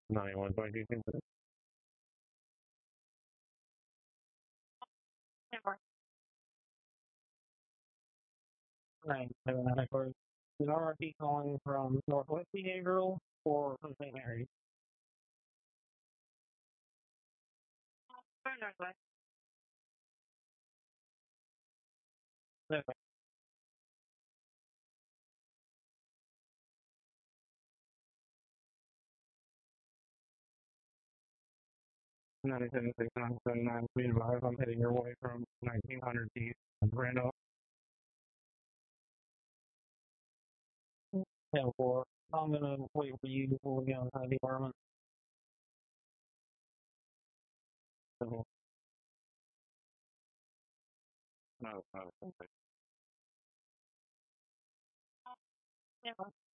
91.2. Right, so then of course, is RRT calling from Northwest Behavioral or from St. Mary's? Northwest. Okay. 97.6, 979, please advise I'm heading your way from 1900 East, Randolph. 10-4. I'm gonna wait for you before we get on the department. So, no, no, okay. Yeah.